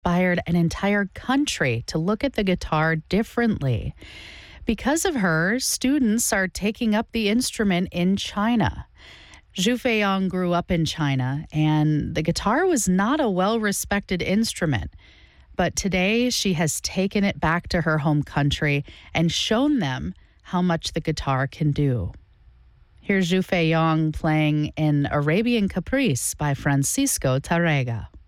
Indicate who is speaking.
Speaker 1: inspired an entire country to look at the guitar differently. Because of her, students are taking up the instrument in China. Zhu Feiyang grew up in China, and the guitar was not a well-respected instrument. But today, she has taken it back to her home country and shown them how much the guitar can do. Here's Zhu Feiyang playing in Arabian Caprice by Francisco Tárrega.